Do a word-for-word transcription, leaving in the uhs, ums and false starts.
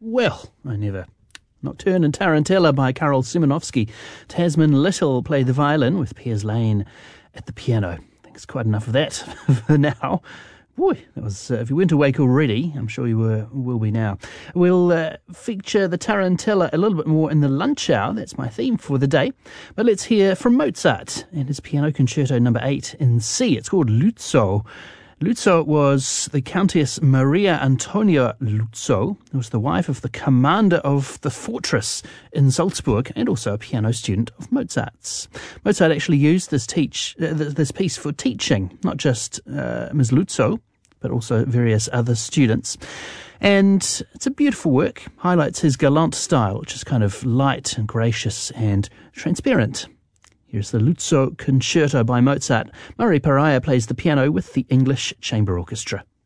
Well, I never. Nocturne and Tarantella by Karol Szymanowski. Tasman Little played the violin with Piers Lane at the piano. I think it's quite enough of that for now. Boy, that was, uh, if you weren't awake already, I'm sure you were, will be now. We'll uh, feature the Tarantella a little bit more in the lunch hour. That's my theme for the day. But let's hear from Mozart and his Piano Concerto number eight in C. It's called Luzzo. Luzzo was the Countess Maria Antonia Luzzo, who was the wife of the commander of the fortress in Salzburg and also a piano student of Mozart's. Mozart actually used this teach uh, this piece for teaching, not just uh, Miz Luzzo, but also various other students. And it's a beautiful work, highlights his galant style, which is kind of light and gracious and transparent. Here's the Luzzo Concerto by Mozart. Murray Pariah plays the piano with the English Chamber Orchestra.